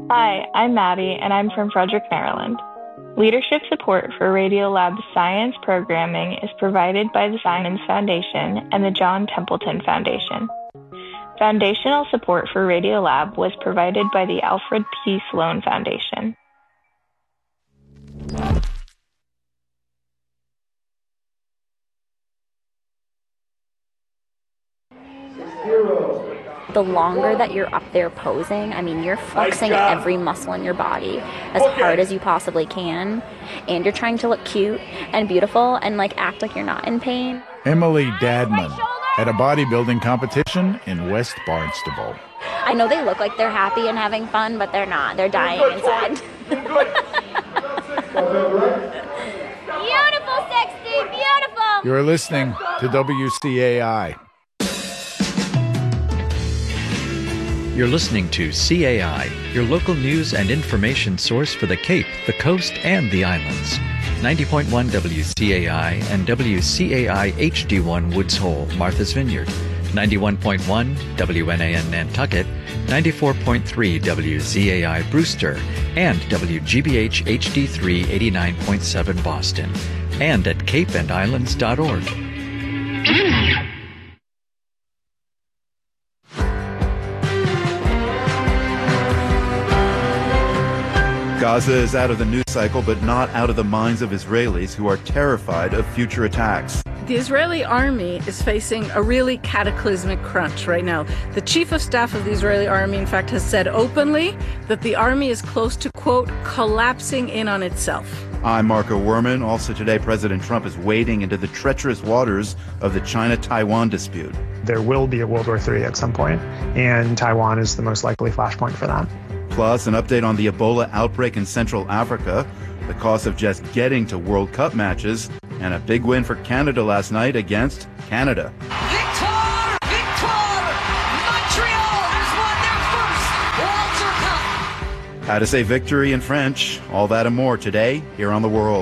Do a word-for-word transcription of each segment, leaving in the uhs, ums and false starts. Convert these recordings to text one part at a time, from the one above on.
Hi, I'm Maddie, and I'm from Frederick, Maryland. Leadership support for Radiolab's science programming is provided by the Simons Foundation and the John Templeton Foundation. Foundational support for Radiolab was provided by the Alfred P. Sloan Foundation. The longer that you're up there posing, I mean, you're flexing every muscle in your body as hard as you possibly can, and you're trying to look cute and beautiful and like act like you're not in pain. Emily Dadman at a bodybuilding competition in West Barnstable. I know they look like they're happy and having fun, but they're not. They're dying inside. Beautiful, sexy, beautiful. You're listening to W C A I. You're listening to C A I, your local news and information source for the Cape, the Coast, and the Islands. ninety point one W C A I and W C A I H D one Woods Hole, Martha's Vineyard. ninety-one point one W N A N Nantucket, ninety-four point three W Z A I Brewster, and W G B H H D three eighty-nine point seven Boston, and at cape and islands dot org. Gaza is out of the news cycle, but not out of the minds of Israelis who are terrified of future attacks. The Israeli army is facing a really cataclysmic crunch right now. The chief of staff of the Israeli army, in fact, has said openly that the army is close to, quote, collapsing in on itself. I'm Marco Werman. Also today, President Trump is wading into the treacherous waters of the China-Taiwan dispute. There will be a World War Three at some point, and Taiwan is the most likely flashpoint for that. Plus, an update on the Ebola outbreak in Central Africa, the cost of just getting to World Cup matches, and a big win for Canada last night against Canada. Victor! Victor! Montreal has won their first Walter Cup! How to say victory in French, all that and more today here on The World.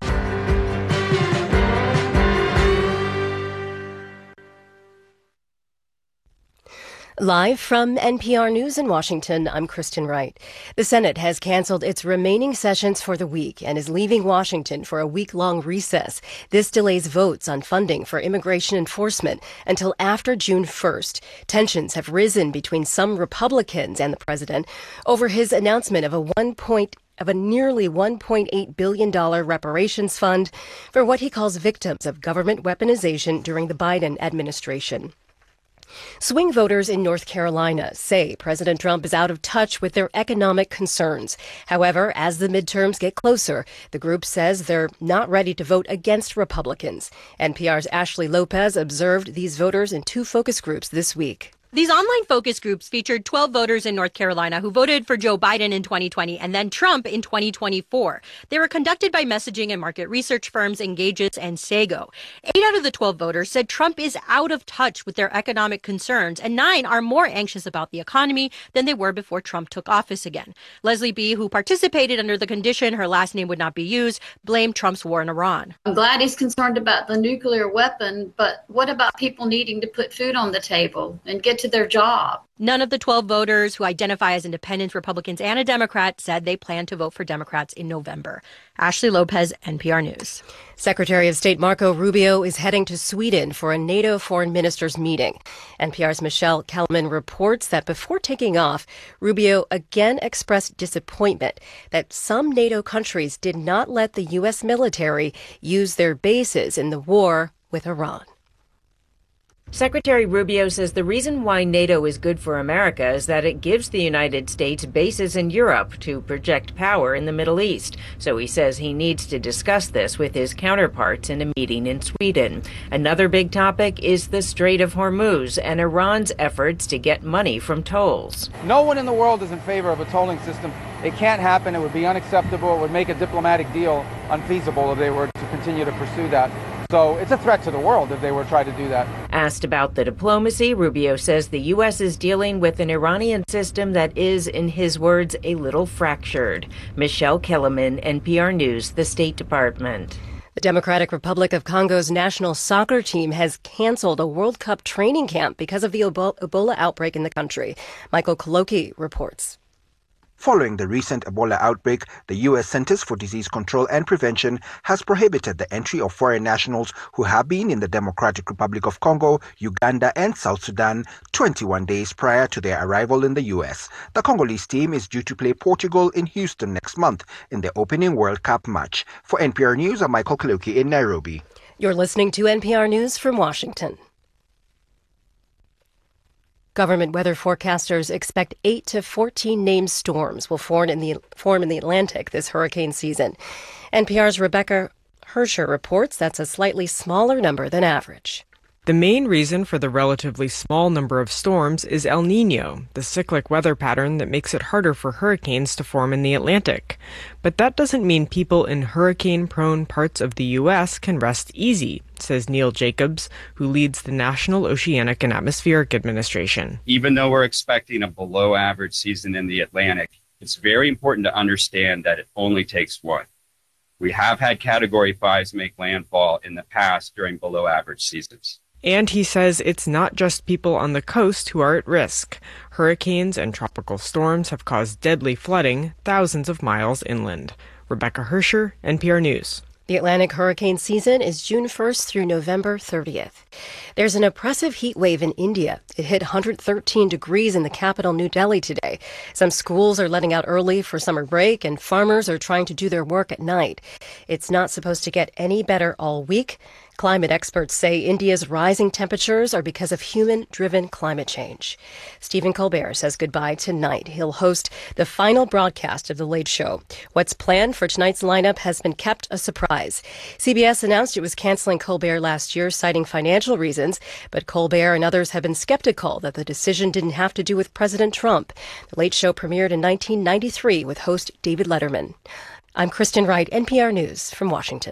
Live from N P R News in Washington, I'm Kristen Wright. The Senate has canceled its remaining sessions for the week and is leaving Washington for a week-long recess. This delays votes on funding for immigration enforcement until after June first. Tensions have risen between some Republicans and the president over his announcement of a one point of a nearly one point eight billion dollars reparations fund for what he calls victims of government weaponization during the Biden administration. Swing voters in North Carolina say President Trump is out of touch with their economic concerns. However, as the midterms get closer, the group says they're not ready to vote against Republicans. N P R's Ashley Lopez observed these voters in two focus groups this week. These online focus groups featured twelve voters in North Carolina who voted for Joe Biden in twenty twenty and then Trump in twenty twenty-four. They were conducted by messaging and market research firms Engages and Sago. Eight out of the twelve voters said Trump is out of touch with their economic concerns, and nine are more anxious about the economy than they were before Trump took office again. Leslie B., who participated under the condition her last name would not be used, blamed Trump's war in Iran. I'm glad he's concerned about the nuclear weapon, but what about people needing to put food on the table and get to their job? None of the twelve voters who identify as independents, Republicans, and a Democrat said they plan to vote for Democrats in November. Ashley Lopez, N P R News. Secretary of State Marco Rubio is heading to Sweden for a NATO foreign ministers meeting. N P R's Michelle Kellerman reports that before taking off, Rubio again expressed disappointment that some NATO countries did not let the U S military use their bases in the war with Iran. Secretary Rubio says the reason why NATO is good for America is that it gives the United States bases in Europe to project power in the Middle East. So he says he needs to discuss this with his counterparts in a meeting in Sweden. Another big topic is the Strait of Hormuz and Iran's efforts to get money from tolls. No one in the world is in favor of a tolling system. It can't happen. It would be unacceptable. It would make a diplomatic deal unfeasible if they were to continue to pursue that. So it's a threat to the world if they were to try to do that. Asked about the diplomacy, Rubio says the U S is dealing with an Iranian system that is, in his words, a little fractured. Michelle Kellerman, N P R News, the State Department. The Democratic Republic of Congo's national soccer team has canceled a World Cup training camp because of the Ebola outbreak in the country. Michael Koloki reports. Following the recent Ebola outbreak, the U S Centers for Disease Control and Prevention has prohibited the entry of foreign nationals who have been in the Democratic Republic of Congo, Uganda and South Sudan twenty-one days prior to their arrival in the U S. The Congolese team is due to play Portugal in Houston next month in the opening World Cup match. For N P R News, I'm Michael Kaluki in Nairobi. You're listening to N P R News from Washington. Government weather forecasters expect eight to fourteen named storms will form in the form in the Atlantic this hurricane season. N P R's Rebecca Hersher reports that's a slightly smaller number than average. The main reason for the relatively small number of storms is El Niño, the cyclic weather pattern that makes it harder for hurricanes to form in the Atlantic. But that doesn't mean people in hurricane-prone parts of the U S can rest easy, says Neil Jacobs, who leads the National Oceanic and Atmospheric Administration. Even though we're expecting a below-average season in the Atlantic, it's very important to understand that it only takes one. We have had Category fives make landfall in the past during below-average seasons. And he says it's not just people on the coast who are at risk. Hurricanes and tropical storms have caused deadly flooding thousands of miles inland. Rebecca Hersher, N P R News. The Atlantic hurricane season is June first through November thirtieth. There's an oppressive heat wave in India. It hit one hundred thirteen degrees in the capital, New Delhi, today. Some schools are letting out early for summer break, and farmers are trying to do their work at night. It's not supposed to get any better all week. Climate experts say India's rising temperatures are because of human-driven climate change. Stephen Colbert says goodbye tonight. He'll host the final broadcast of The Late Show. What's planned for tonight's lineup has been kept a surprise. C B S announced it was canceling Colbert last year, citing financial reasons, but Colbert and others have been skeptical that the decision didn't have to do with President Trump. The Late Show premiered in nineteen ninety-three with host David Letterman. I'm Kristen Wright, N P R News from Washington.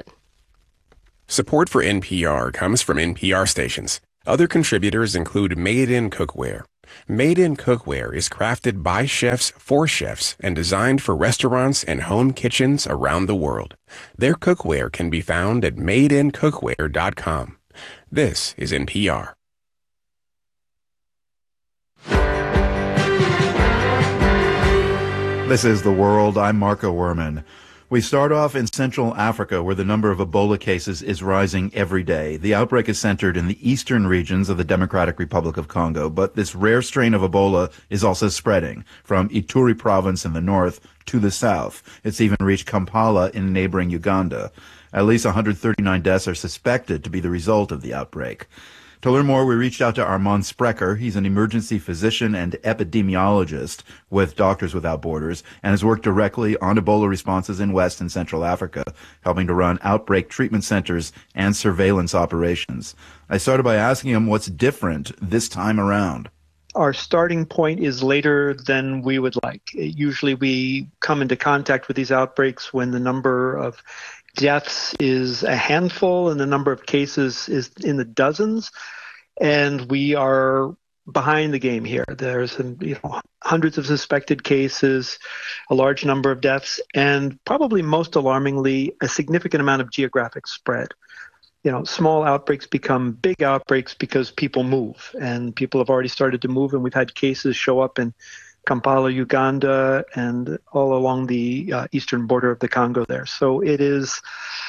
Support for N P R comes from N P R stations. Other contributors include Made in Cookware. Made in Cookware is crafted by chefs for chefs and designed for restaurants and home kitchens around the world. Their cookware can be found at made in cookware dot com. This is N P R. This is The World. I'm Marco Werman. We start off in Central Africa, where the number of Ebola cases is rising every day. The outbreak is centered in the eastern regions of the Democratic Republic of Congo, but this rare strain of Ebola is also spreading from Ituri province in the north to the south. It's even reached Kampala in neighboring Uganda. At least one hundred thirty-nine deaths are suspected to be the result of the outbreak. To learn more, we reached out to Armand Sprecher. He's an emergency physician and epidemiologist with Doctors Without Borders and has worked directly on Ebola responses in West and Central Africa, helping to run outbreak treatment centers and surveillance operations. I started by asking him what's different this time around. Our starting point is later than we would like. Usually we come into contact with these outbreaks when the number of deaths is a handful and the number of cases is in the dozens, and we are behind the game here. There's you know, hundreds of suspected cases, a large number of deaths, and probably most alarmingly, a significant amount of geographic spread. You know, small outbreaks become big outbreaks because people move, and people have already started to move, and we've had cases show up in Kampala, Uganda, and all along the uh, eastern border of the Congo there. So it is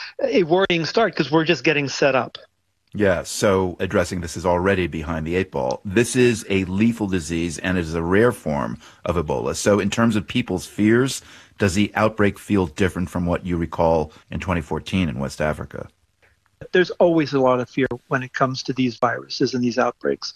a worrying start because we're just getting set up. Yeah, so addressing this is already behind the eight ball. This is a lethal disease, and it is a rare form of Ebola. So in terms of people's fears, does the outbreak feel different from what you recall in twenty fourteen in West Africa? There's always a lot of fear when it comes to these viruses and these outbreaks.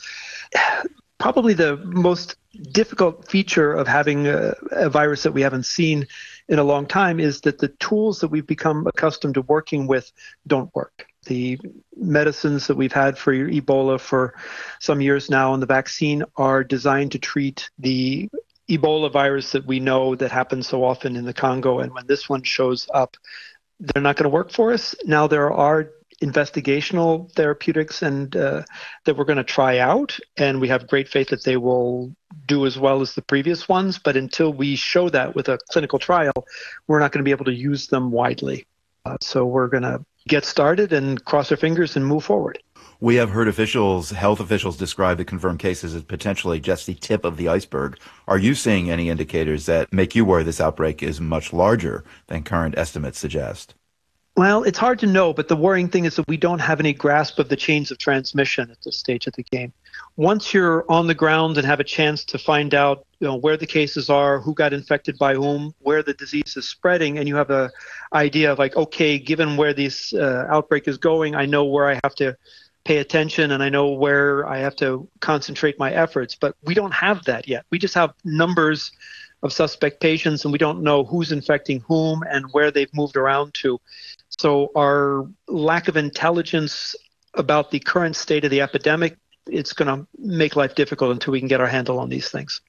Probably the most difficult feature of having a, a virus that we haven't seen in a long time is that the tools that we've become accustomed to working with don't work. The medicines that we've had for Ebola for some years now and the vaccine are designed to treat the Ebola virus that we know that happens so often in the Congo. And when this one shows up, they're not going to work for us. Now there are investigational therapeutics and uh, that we're going to try out, and we have great faith that they will do as well as the previous ones. But until we show that with a clinical trial, we're not going to be able to use them widely. Uh, so we're going to get started and cross our fingers and move forward. We have heard officials, health officials, describe the confirmed cases as potentially just the tip of the iceberg. Are you seeing any indicators that make you worry this outbreak is much larger than current estimates suggest? Well, it's hard to know, but the worrying thing is that we don't have any grasp of the chains of transmission at this stage of the game. Once you're on the ground and have a chance to find out, you know, where the cases are, who got infected by whom, where the disease is spreading, and you have an idea of like, okay, given where this uh, outbreak is going, I know where I have to pay attention and I know where I have to concentrate my efforts. But we don't have that yet. We just have numbers of suspect patients and we don't know who's infecting whom and where they've moved around to. So our lack of intelligence about the current state of the epidemic, it's going to make life difficult until we can get our handle on these things.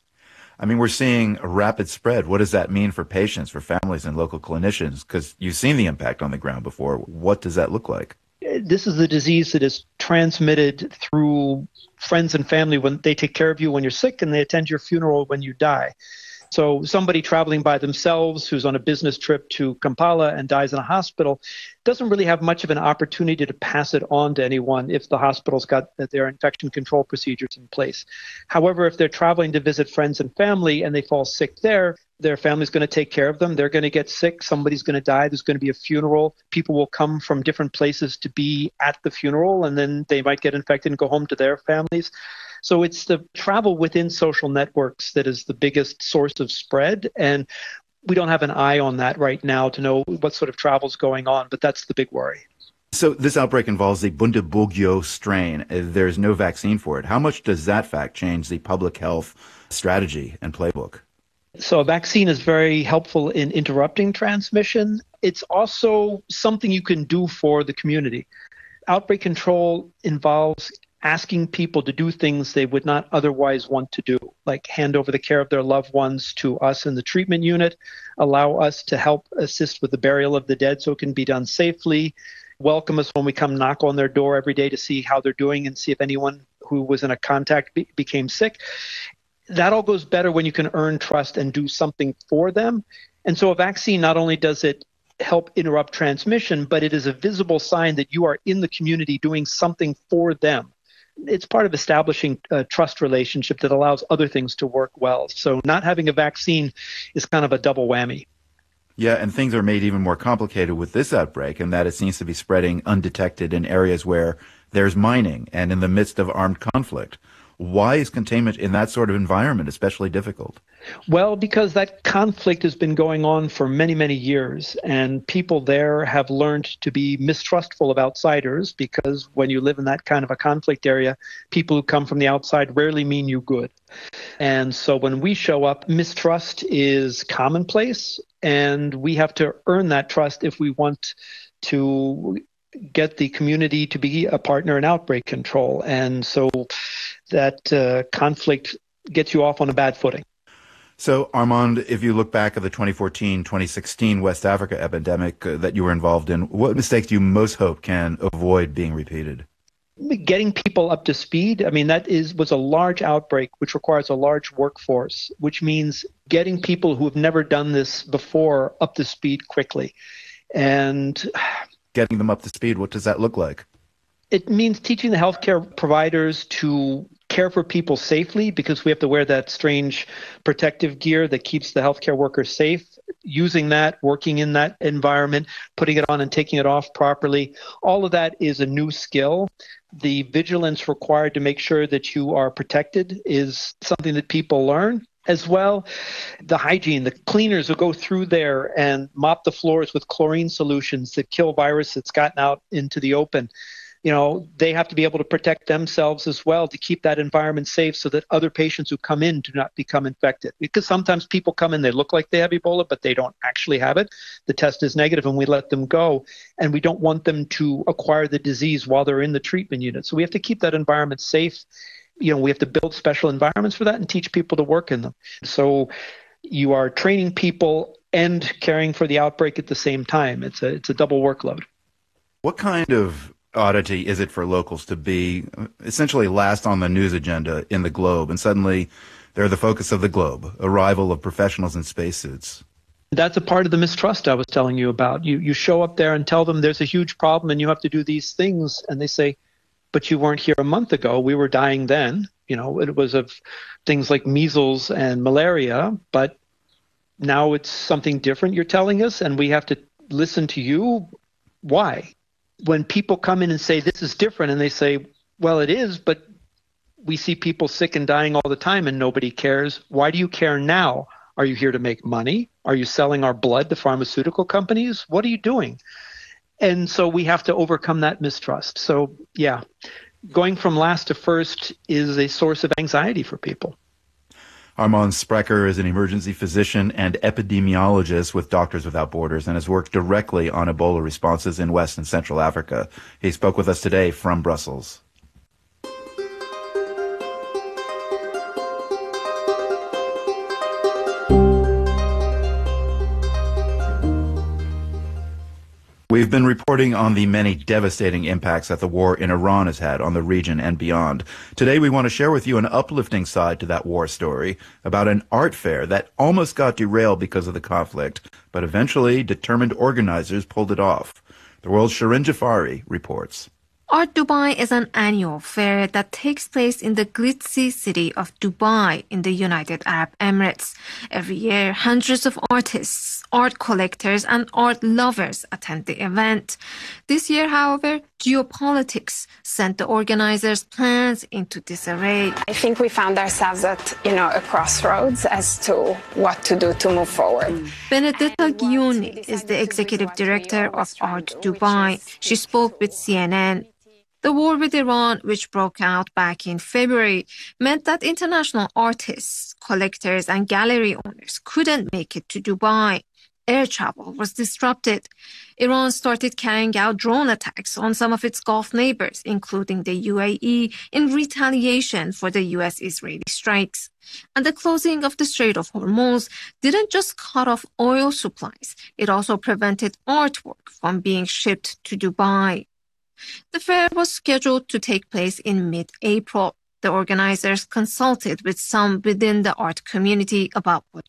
I mean, we're seeing a rapid spread. What does that mean for patients, for families, and local clinicians? Because you've seen the impact on the ground before. What does that look like? This is a disease that is transmitted through friends and family when they take care of you when you're sick and they attend your funeral when you die. So somebody traveling by themselves who's on a business trip to Kampala and dies in a hospital doesn't really have much of an opportunity to pass it on to anyone if the hospital's got their infection control procedures in place. However, if they're traveling to visit friends and family and they fall sick there, their family's going to take care of them. They're going to get sick. Somebody's going to die. There's going to be a funeral. People will come from different places to be at the funeral, and then they might get infected and go home to their families. So it's the travel within social networks that is the biggest source of spread. And we don't have an eye on that right now to know what sort of travel is going on, but that's the big worry. So this outbreak involves the Bundibugyo strain. There's no vaccine for it. How much does that fact change the public health strategy and playbook? So a vaccine is very helpful in interrupting transmission. It's also something you can do for the community. Outbreak control involves asking people to do things they would not otherwise want to do, like hand over the care of their loved ones to us in the treatment unit, allow us to help assist with the burial of the dead so it can be done safely, welcome us when we come knock on their door every day to see how they're doing and see if anyone who was in a contact be- became sick. That all goes better when you can earn trust and do something for them. And so a vaccine, not only does it help interrupt transmission, but it is a visible sign that you are in the community doing something for them. It's part of establishing a trust relationship that allows other things to work well. So not having a vaccine is kind of a double whammy. Yeah, and things are made even more complicated with this outbreak in that it seems to be spreading undetected in areas where there's mining and in the midst of armed conflict. Why is containment in that sort of environment especially difficult? Well, because that conflict has been going on for many, many years, and people there have learned to be mistrustful of outsiders because when you live in that kind of a conflict area, people who come from the outside rarely mean you good. And so when we show up, mistrust is commonplace, and we have to earn that trust if we want to get the community to be a partner in outbreak control. And so that uh, conflict gets you off on a bad footing. So, Armand, if you look back at the twenty fourteen twenty sixteen West Africa epidemic uh, that you were involved in, what mistakes do you most hope can avoid being repeated? Getting people up to speed. I mean, that is was a large outbreak, which requires a large workforce, which means getting people who have never done this before up to speed quickly. And getting them up to speed, what does that look like? It means teaching the healthcare providers to care for people safely, because we have to wear that strange protective gear that keeps the healthcare workers safe. Using that, working in that environment, putting it on and taking it off properly, all of that is a new skill. The vigilance required to make sure that you are protected is something that people learn. As well, the hygiene, the cleaners who go through there and mop the floors with chlorine solutions that kill virus that's gotten out into the open. You know, they have to be able to protect themselves as well to keep that environment safe so that other patients who come in do not become infected. Because sometimes people come in, they look like they have Ebola, but they don't actually have it. The test is negative and we let them go. And we don't want them to acquire the disease while they're in the treatment unit. So we have to keep that environment safe. You know, we have to build special environments for that and teach people to work in them. So you are training people and caring for the outbreak at the same time. It's a it's a double workload. What kind of oddity is it for locals to be essentially last on the news agenda in the globe, and suddenly they're the focus of the globe, arrival of professionals in spacesuits? That's a part of the mistrust I was telling you about. You you show up there and tell them there's a huge problem and you have to do these things, and they say, but you weren't here a month ago. We were dying then. You know, it was of things like measles and malaria, but now it's something different you're telling us, and we have to listen to you. Why? When people come in and say this is different, and they say, well, it is, but we see people sick and dying all the time and nobody cares. Why do you care now? Are you here to make money? Are you selling our blood to pharmaceutical companies? What are you doing? And so we have to overcome that mistrust. So, yeah, going from last to first is a source of anxiety for people. Armand Sprecher is an emergency physician and epidemiologist with Doctors Without Borders and has worked directly on Ebola responses in West and Central Africa. He spoke with us today from Brussels. We've been reporting on the many devastating impacts that the war in Iran has had on the region and beyond. Today, we want to share with you an uplifting side to that war story about an art fair that almost got derailed because of the conflict, but eventually determined organizers pulled it off. The world's Shirin Jafari reports. Art Dubai is an annual fair that takes place in the glitzy city of Dubai in the United Arab Emirates. Every year, hundreds of artists, art collectors, and art lovers attend the event. This year, however, geopolitics sent the organizers' plans into disarray. I think we found ourselves at, you know, a crossroads as to what to do to move forward. Benedetta Ghiuni is the executive director of Art Dubai. She spoke with C N N. The war with Iran, which broke out back in February, meant that international artists, collectors, and gallery owners couldn't make it to Dubai. Air travel was disrupted. Iran started carrying out drone attacks on some of its Gulf neighbors, including the U A E, in retaliation for the U S-Israeli strikes. And the closing of the Strait of Hormuz didn't just cut off oil supplies, it also prevented artwork from being shipped to Dubai. The fair was scheduled to take place in mid-April. The organizers consulted with some within the art community about what